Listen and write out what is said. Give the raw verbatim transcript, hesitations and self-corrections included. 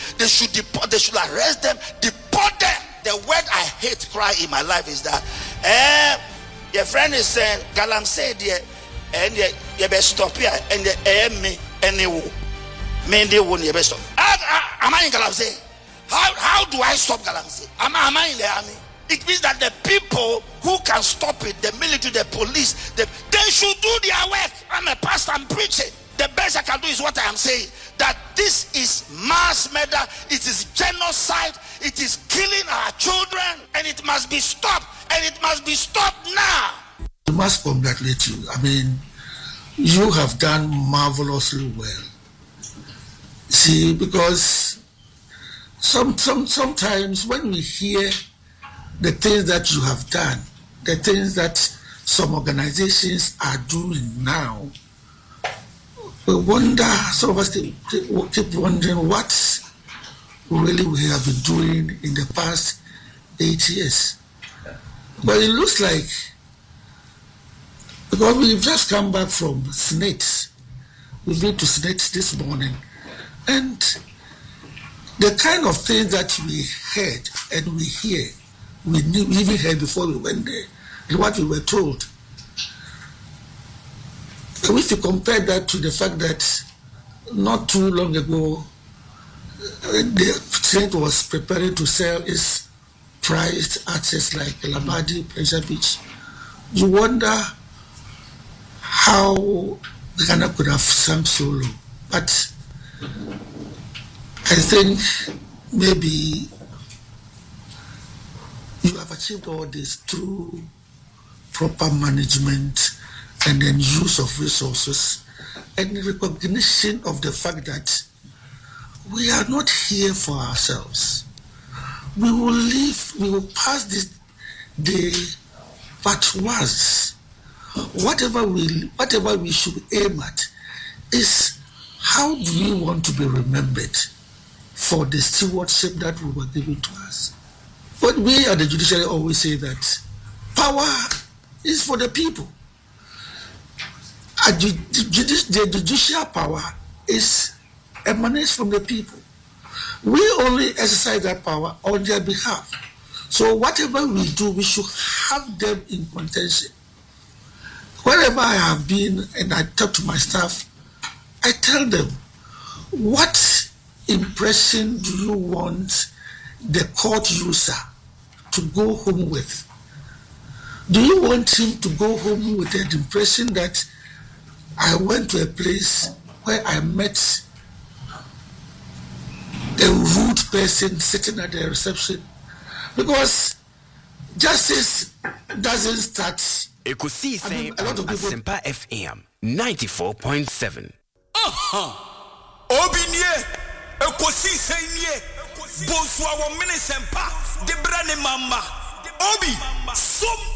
they should deport, they should arrest them, deport them. The word I hate cry in my life is that eh, your friend is saying, Galam said, and you best stop here, and the air me, and they will. Men they won't you best stop. Am I in Galamsey? How how do I stop Galamsey? Am, am I in the army? It means that the people who can stop it, the military, the police, the, they should do their work. I'm a pastor, I'm preaching. The best I can do is what I am saying. That this is mass murder, it is genocide, it is killing our children, and it must be stopped, and it must be stopped now. I must congratulate you. I mean, you have done marvelously well. See, because some, some sometimes when we hear the things that you have done, the things that some organizations are doing now, we wonder, some of us keep, keep wondering what really we have been doing in the past eight years. But it looks like, because we've just come back from SNAITS, we've been to SNAITS this morning, and the kind of things that we heard and we hear, we knew, we even heard before we went there, and what we were told. And if you compare that to the fact that not too long ago, the state was preparing to sell its prized assets like Labadi, Pleasure Beach, you wonder how Ghana could have sunk so low. But I think maybe you have achieved all this through proper management and then use of resources and recognition of the fact that we are not here for ourselves. We will live, we will pass this day but once. Whatever we, whatever we should aim at is how do we want to be remembered for the stewardship that we were given to us. But we at the judiciary always say that power is for the people. The judicial power is emanates from the people. We only exercise that power on their behalf. So whatever we do, we should have them in contention. Wherever I have been and I talk to my staff, I tell them, what impression do you want the court user to go home with? Do you want him to go home with the impression that I went to a place where I met a rude person sitting at the reception? Because justice doesn't start. Ekusi say Asempa F M ninety-four point seven. Aha! Obinye! Ekusi say nye! Boswa wa mini sempa! Debrane mama! Obi! Som!